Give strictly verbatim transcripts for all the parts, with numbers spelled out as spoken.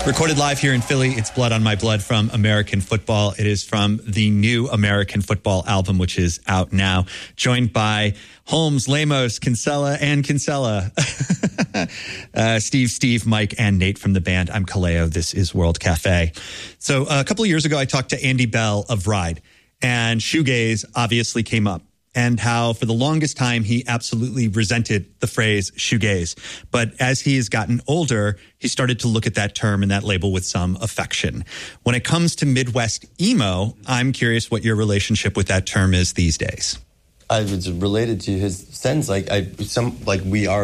Recorded live here in Philly, it's Blood on My Blood from American Football. It is from the new American Football album, which is out now. Joined by Holmes, Lemos, Kinsella, and Kinsella. uh, Steve, Steve, Mike, and Nate from the band. I'm Kaleo. This is World Cafe. So uh, a couple of years ago, I talked to Andy Bell of Ride, and shoegaze obviously came up. And how for the longest time, he absolutely resented the phrase shoegaze. But as he has gotten older, he started to look at that term and that label with some affection. When it comes to Midwest emo, I'm curious what your relationship with that term is these days. I was related to his sense, like I, some, like we are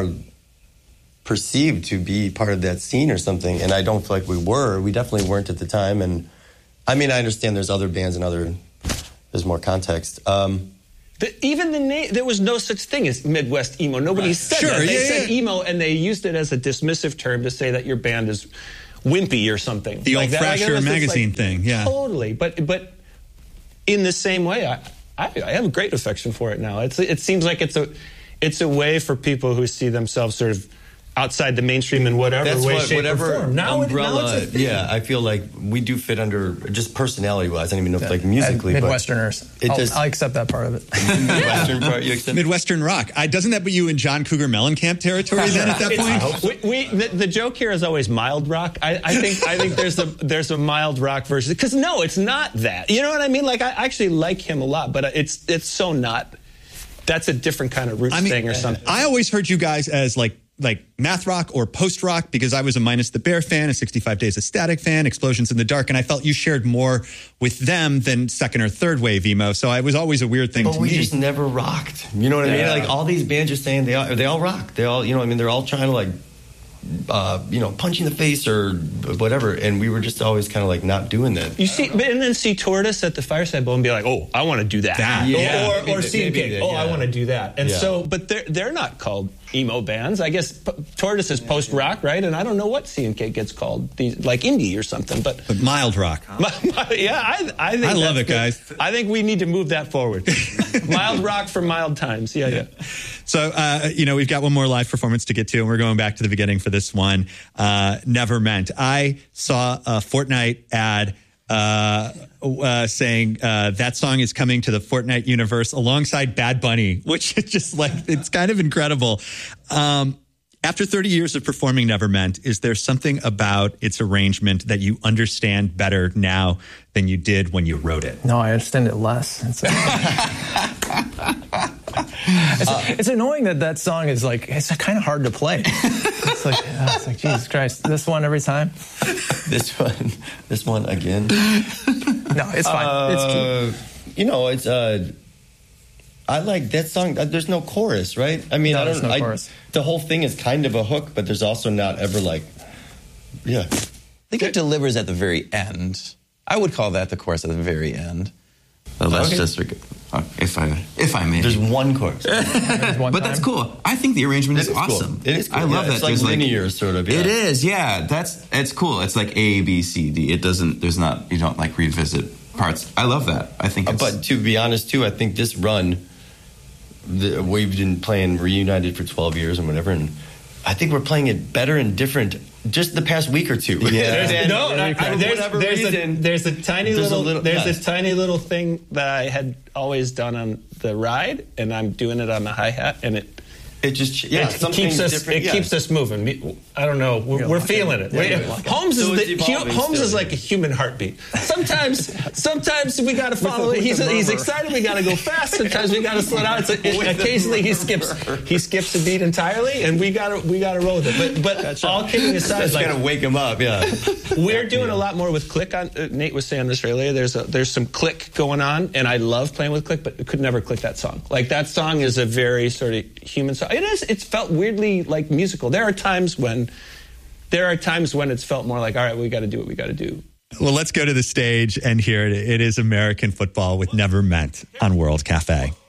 perceived to be part of that scene or something, and I don't feel like we were. We definitely weren't at the time. And I mean, I understand there's other bands and other, there's more context. Um, The, even the name, there was no such thing as Midwest emo. Nobody right. said sure, that. They yeah, said yeah. emo, and they used it as a dismissive term to say that your band is wimpy or something. The like old that. Thrasher like, magazine like, thing, yeah. Totally. But but in the same way, I, I, I have a great affection for it now. It's It seems like it's a it's a way for people who see themselves sort of outside the mainstream in whatever That's way, what, shape, whatever or form. Now, umbrella, it, now it's a thing. Yeah, I feel like we do fit under, just personality-wise, I don't even know if Yeah. like musically. Midwesterners. But it I'll, just, I'll accept that part of it. Midwestern part, you accept? Midwestern rock. I, doesn't that put you in John Cougar Mellencamp territory then at that It's- point? We, we, the, the joke here is always mild rock. I, I think I think there's a there's a mild rock version, because no, it's not that. You know what I mean? Like I actually like him a lot, but it's it's so not. That's a different kind of roots I mean, thing or something. I always heard you guys as like like math rock or post rock, because I was a Minus the Bear fan, a sixty-five Days of Static fan, Explosions in the Dark, and I felt you shared more with them than second or third wave emo. So it was always a weird thing but to we me. just never rocked. You know what I Yeah. mean? Like all these bands you're saying, they all, they all rock. They all, you know what I mean? They're all trying to like, uh, you know, punch in the face or whatever. And we were just always kind of like not doing that. You see, but and then see Tortoise at the Fireside Bowl and be like, oh, I want to do that. That, yeah. Or, or, or Maybe- see maybe Gig, that, oh, I yeah. want to do that. And Yeah. so, but they're they're not called emo bands. I guess P- Tortoise is post rock, right? And I don't know what C and K gets called, These, like indie or something. But But mild rock. yeah, I, I think I love that's it, guys. good. I think we need to move that forward. Mild rock for mild times. Yeah, yeah. So, uh, you know, we've got one more live performance to get to, and we're going back to the beginning for this one. Uh, Never Meant. I saw a Fortnite ad uh, uh, saying uh, that song is coming to the Fortnite universe alongside Bad Bunny, which is just like, it's kind of incredible. Um, after thirty years of performing Never Meant, is there something about its arrangement that you understand better now than you did when you wrote it? No, I understand it less. It's, it's, Uh, it's annoying that that song is like, it's kind of hard to play. It's like, oh, it's like, Jesus Christ, this one every time? This one, this one again. No, it's fine. Uh, it's cute. You know, it's, uh, I like that song. There's no chorus, right? I mean, No, I don't there's no I, chorus. The whole thing is kind of a hook, but there's also not ever like, yeah. I think it delivers at the very end. I would call that the chorus at the very end. Well, that's Okay. just uh, if I if I may. There's one chorus. There's one but time. that's cool. I think the arrangement is, It is cool. awesome. It is cool. I love Yeah, that. it's like There's linear, sort of, yeah. It is, yeah. That's it's cool. It's like A, B, C, D. It doesn't. There's not. You don't like revisit parts. I love that. I think. Uh, It's, but to be honest, too, I think this run, the, we've been playing Reunited for twelve years and whatever, and I think we're playing it better and different just the past week or two. There's, And no, I, I, for there's, whatever there's, reason, a, there's a tiny there's a little, little- there's yeah. this tiny little thing that I had always done on the ride, and I'm doing it on the hi hat, and it it just yeah, it something keeps us different. it yeah. keeps us moving. Me- I don't know. We're, You're we're lucky. feeling it. Yeah, We- you're lucky. Holmes So is it's the, evolving Holmes still, is like yeah. a human heartbeat. Sometimes sometimes we got to follow with it. He's the he's murmur. excited. We got to go fast. Sometimes we got to slow down. It's a, it, occasionally he skips he skips a beat entirely, and we got to we got to roll with it. But but all kidding aside, That's like gonna wake him up. Yeah, we're doing a lot more with Click. On uh, Nate was saying this earlier. There's a, there's some Click going on, and I love playing with Click, but it could never click that song. Like that song is a very sort of human song. It is. It's felt weirdly like musical. There are times when there are times when it's felt more like, all right, we got to do what we got to do. Well, let's go to the stage and hear it. It is American Football with Never Meant on World Cafe.